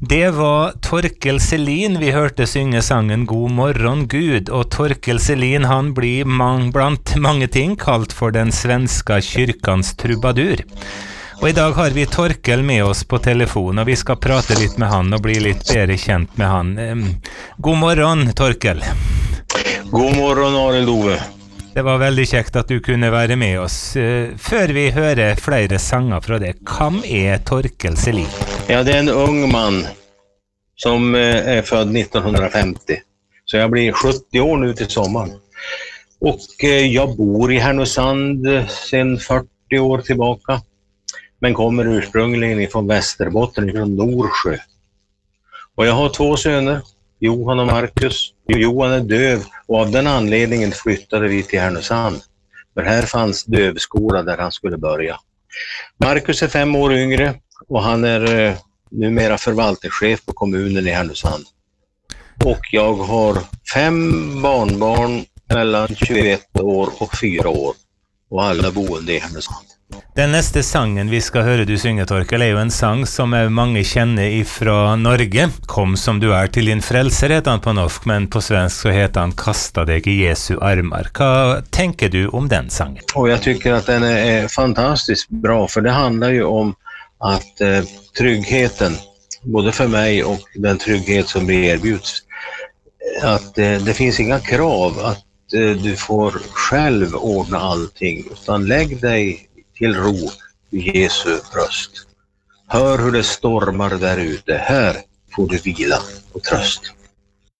Det var Torkel Selin vi hørte synge sangen God morgon Gud, og Torkel Selin han blir blant mange ting kalt for den svenska kyrkans trubadur. Og i dag har vi Torkel med oss på telefon, og vi skal prate litt med han og bli litt bedre kjent med han. God morgon Torkel. God morgon Arild Ove. Det var veldig kjekt at du kunne være med oss. Før vi hører flere sanger fra det, hvem er Torkel Selin? Ja, det är en ung man som är född 1950. Så jag blir 70 år nu till sommaren. Och jag bor i Härnösand sedan 40 år tillbaka. Men kommer ursprungligen från Västerbotten, från Norsjö. Och jag har 2 söner, Johan och Marcus. Johan är döv och av den anledningen flyttade vi till Härnösand. För här fanns dövskola där han skulle börja. Marcus är 5 år yngre och han är numera förvaltningschef på kommunen i Härnösand. Och jag har 5 barnbarn mellan 21 år och 4 år. Och alla boende i Härnösand. Den neste sangen vi skal høre du synge, Torkel, er jo en sang som mange kjenner ifra Norge. Kom som du er til din frelser, heter han på norsk, men på svensk så heter han Kasta deg i Jesu armar. Hva tenker du om den sangen? Och jag tycker att den är fantastiskt bra, för det handlar ju om att tryggheten, både för mig och den trygghet som vi erbjuds, att det finns inga krav att du får själv ordna allting, utan lägg dig till ro i Jesu röst. Hör hur det stormar där ute. Här får du vila och tröst.